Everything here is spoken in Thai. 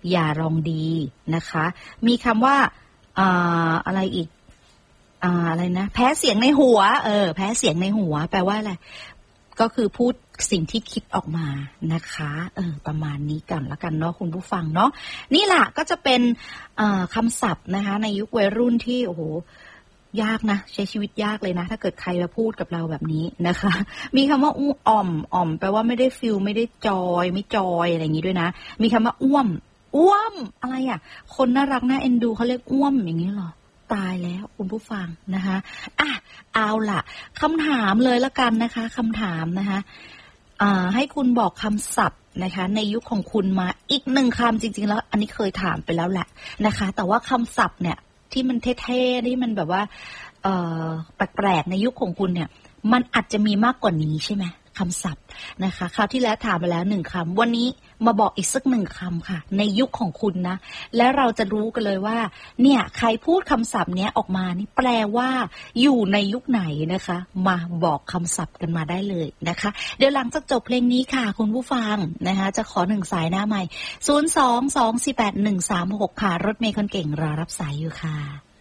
อย่าลองดีนะคะมีคำว่าอะไรอีกอะไรนะแพ้เสียงในหัวแพ้เสียงในหัวแปลว่าอะไรก็คือพูดสิ่งที่คิดออกมานะคะประมาณนี้กันละกันเนาะคุณผู้ฟังเนาะนี่แหละก็จะเป็นคำศัพท์นะคะในยุควัยรุ่นที่โอ้โหยากนะใช้ชีวิตยากเลยนะถ้าเกิดใครมาพูดกับเราแบบนี้นะคะมีคำว่าอ่อมแปลว่าไม่ได้ฟิลไม่ได้จอยไม่จอยอะไรอย่างนี้ด้วยนะมีคำว่าอ้วมอะไรอ่ะคนน่ารักน่าเอ็นดูเขาเรียกอ้วมอย่างนี้เหรอตายแล้วคุณผู้ฟังนะคะเอาล่ะคำถามเลยละกันนะคะคำถามนะคะให้คุณบอกคำศัพท์นะคะในยุคของคุณมาอีกหนึ่งคำจริงๆแล้วอันนี้เคยถามไปแล้วแหละนะคะแต่ว่าคำศัพท์เนี่ยที่มันเท่ๆที่มันแบบว่าแปลกๆในยุคของคุณเนี่ยมันอาจจะมีมากกว่านี้ใช่ไหมคำศัพท์นะคะคราวที่แล้วถามไปแล้วหนึ่งคำวันนี้มาบอกอีกสักหนึ่งคำค่ะในยุคของคุณนะแล้วเราจะรู้กันเลยว่าเนี่ยใครพูดคำศัพท์เนี้ยออกมานี่แปลว่าอยู่ในยุคไหนนะคะมาบอกคำศัพท์กันมาได้เลยนะคะเดี๋ยวหลังจากจบเพลงนี้ค่ะคุณผู้ฟังนะคะจะขอหนึ่งสายหน้าใหม่022481366ค่ะรถเมล์คนเก่งรอรับสายอยู่ค่ะ